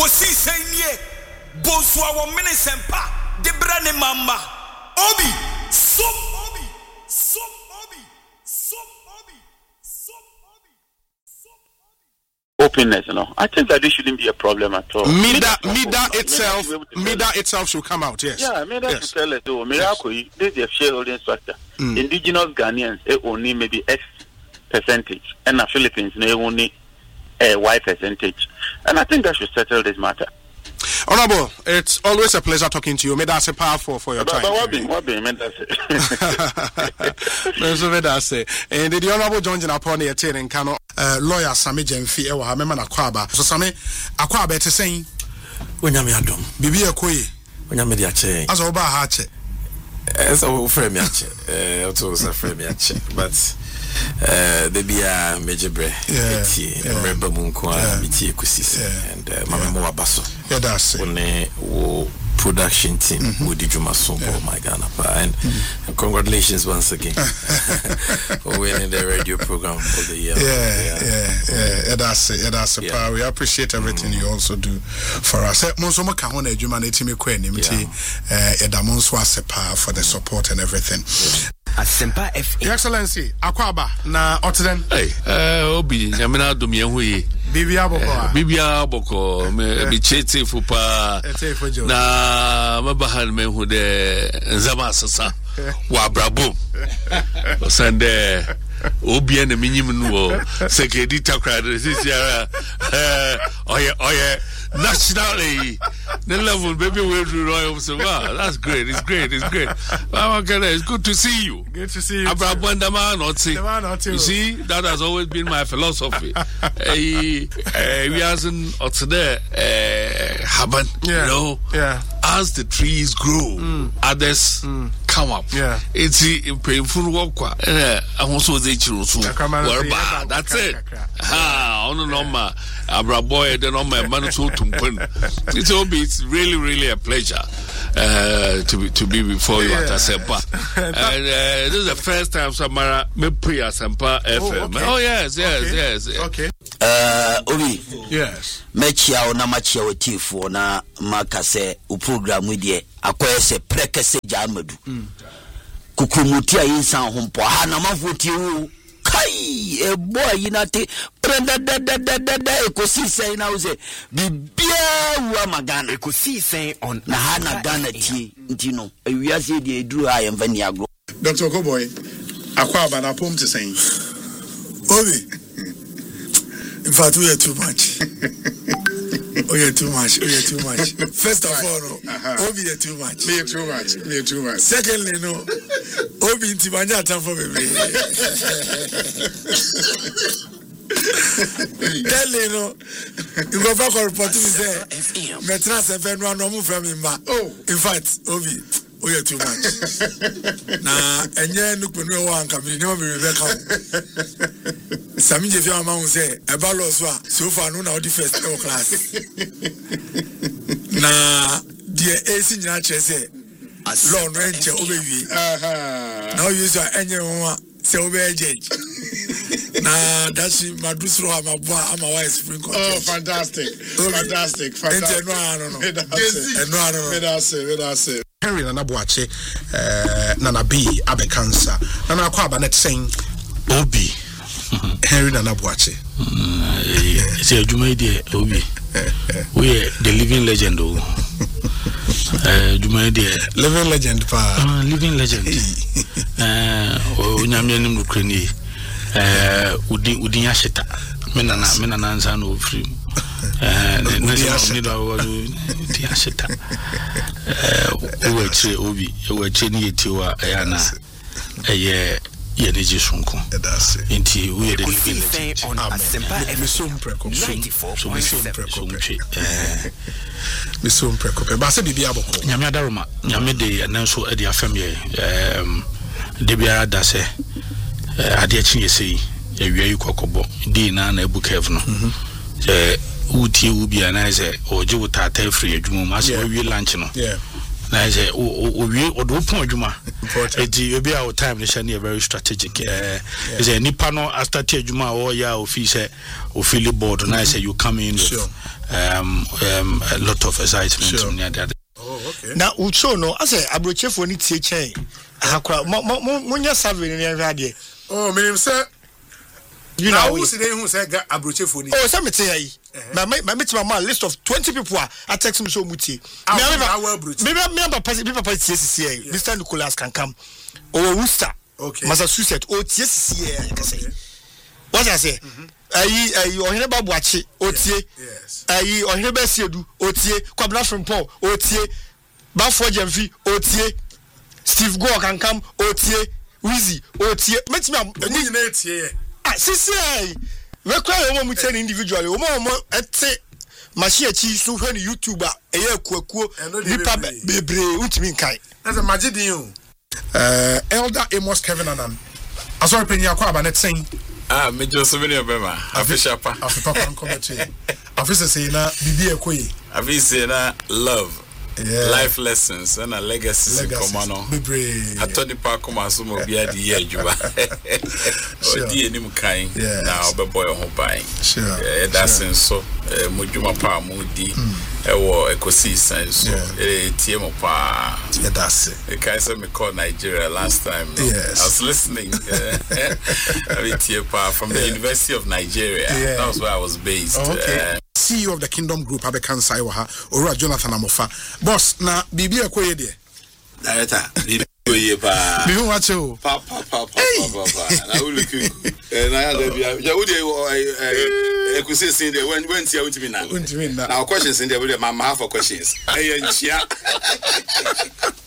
kosi senye bonswa wo mene sempa de brane mama obi so obi so obi so obi so obi so obi openness, you know. I think that this shouldn't be a problem at all. Mida itself should come out, yes. Yeah, Mida should tell us, oh, miracle, this is a shareholding structure. Indigenous Ghanaians, only maybe X percentage, and the Philippines, they only Y percentage. And I think that should settle this matter. Honorable, it's always a pleasure talking to you. May that's a powerful for your time. What be? And the Honorable John Jinaponi attending Kano lawyer Sami Jemfi Ewa Hamema Akwaba. So Sami Akwaba is saying when you are done, Bibi a Koi, when you are chain, as Oba Hatche, as a frame yache, also a frame yache, but there be a major bread, remember Munqua, Miti Kusis, and Mamma Moabaso. Yeah, that's it. Production team with the Jumaso, my Ghana, and congratulations once again for winning the radio program for the year. Yeah, that's it. We appreciate everything you also do for us. Monsoma Kahone Jumanity Mekweni, Edamonswa Sepa for the support and everything. Asempa F. Your Excellency, Akwaba, na Otten. Hey, Obi, Yamina Dumiahui. Bibia Boko, me chete fupa na mabahan me hu de nzama sasa wa brabo sande obi na minyim no sekedi takra this year oye nationally the level baby we do royal so wow that's great it's great it's good to see you abrabo ndama not see you see that has always been my philosophy we hasn't or today happen you know as the trees grow others come up it's painful work I also say chirusu that's it ono normal abrabo the normal man so it's really a pleasure to be before you at Asempa. And this is the first time Samara me pre Asempa FM. Oh yes. Okay. Obi. Yes. Mechia na machia wetifo na makase u program with ye akwese prekese jamadu. Kukumutia insan humpo hana mafuti kai e boy inate prenda da ekosisi na uze bibia wa magana ekosisi on na hana Ghana ti ntino ewiase de eduru ayemfani agro. Dr. Koboy Akwaba na pom to saying Obi in fact we are too much. You're too much. First of all, Obi is too much. Me too much. Secondly, no, Obi Tibanya time for me. Thirdly, no, you go back and report to me say, Metras and Fenwa no move from him. In fact, Obi, we are too much. Now, and then look when we want to be no Rebecca. Sami Jeffia Mount say, a baloswa, so far no now the first class. Na dear AC Nature say, Lord Ranger Obi. Now you say anyone say Obi Judge. Na that's my Dusro, my wife spring. Oh, fantastic. Henry Nana Boache, Nana B, Abe Cancer, Nana Kwaba net saying Obi. Henry Nana Boache. It's a Jumaidi Obi. We are the living legend. Jumaidi living legend, pa. Living legend. Nyamian Ukraine. Udinyashita. Menana Zano free. Udinyashita. Obi, Cheni Tiwa, Ayana, Yeneji Sunko. Inti, we are the living on Asempa FM 94.6. Basa Bibi Aboko. Nyamiadaruma, Nyamede, and also Edia Family, Debia Dase, Adiachin Yesi, a Ray Kokobo, Dina, and Ebu Kevno. Uti Ubi and I say, or Joe Tate free, Jumas, we lunch. na say o do pon adwuma edi obi our time they share very strategic is a nipa no after te adwuma o ya o fi say o feel board na say you come in with a lot of excitement near that. Okay. Now ucho no I say abrochefo ni tie chen akwa munya survey ni ahwade. Oh me say you know who say ga abrochefo ni. Oh say me tell yi. My meet my list of 20 people I text me so muti. Me papa tie Mr. Nicholas can come. Oh Worcester. Okay. Massachusetts. Oh tie say. What I say? Ayi ohene babuachi otie. Yes. Ayi ohene besiedu otie. Kwabna from Paul otie. Bafo Jemfi otie. Steve Go can come otie. Wizzy otie. Meet me sisi we cry o mo tell individually o mo ete machine chi so hwe ni YouTuber eye akuakuo nipa bebre untimi nkai as a magidin o Elder Amos Kevin Anan asori penya kwa aba net sen me just so many obema afisha pa afipa kwa nkomechi afisa say na bibi ekoyi afisa na love. Yeah. Life lessons and a legacy commano. Atoni pa koma so mo bia di adwuma. Odi enim kan na obeboy ho ban. Sure. That's so mo dwuma pa mo di ewo ecosystem so tie mo pa. That's it. The guy said me call Nigeria last time. No? Yes. I was listening. From the University of Nigeria. Yeah. That was where I was based. Okay. CEO of the Kingdom Group Abekan Saiwaha Ora Jonathan Amofa boss na bibi ekoye de director bibi oye pa bibi wache o pa na we look na ya da bia ya we dey ekusi sin dey when tia untimi na now questions in there we my half of questions enchia